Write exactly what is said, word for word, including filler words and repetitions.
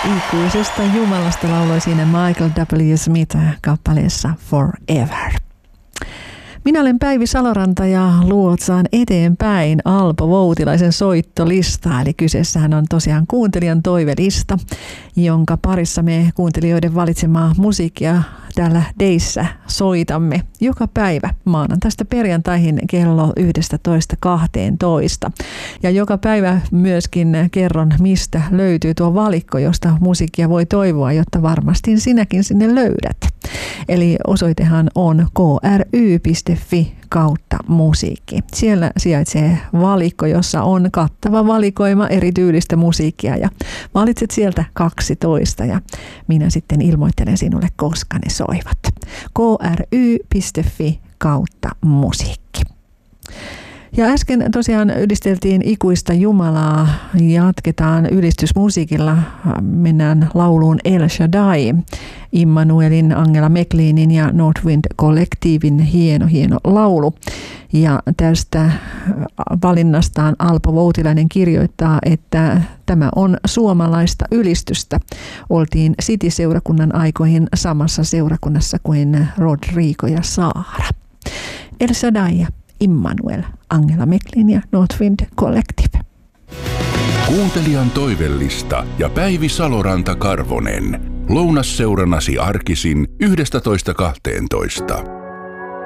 Ikuisesta Jumalasta lauloi siinä Michael W. Smith kappaleessa Forever. Minä olen Päivi Saloranta ja luotsaan eteenpäin Alpo Voutilaisen soittolistaa. Eli kyseessähän on tosiaan kuuntelijan toivelista, jonka parissa me kuuntelijoiden valitsemaa musiikkia täällä Deissä soitamme joka päivä maanantaista perjantaihin kello yksitoista kahteentoista. Ja joka päivä myöskin kerron, mistä löytyy tuo valikko, josta musiikkia voi toivoa, jotta varmasti sinäkin sinne löydät. Eli osoitehan on k r y piste f i kautta musiikki. Siellä sijaitsee valikko, jossa on kattava valikoima eri tyylistä musiikkia ja valitset sieltä kaksitoista ja minä sitten ilmoittelen sinulle, koska ne soivat. k r y piste f i kautta musiikki. Ja äsken tosiaan ylisteltiin ikuista Jumalaa, jatketaan ylistysmusiikilla, mennään lauluun El Shaddai, Immanuelin, Angela McLeanin ja Northwind Kollektiivin hieno hieno laulu. Ja tästä valinnastaan Alpo Voutilainen kirjoittaa, että tämä on suomalaista ylistystä. Oltiin City-seurakunnan aikoihin samassa seurakunnassa kuin Rodrigo ja Saara. El Shaddai, Immanuel, Angela McLean ja Northwind Collective. Kuuntelijan toivellista ja Päivi Saloranta Karvonen. Lounasseurannasi arkisin yksitoista kahteentoista.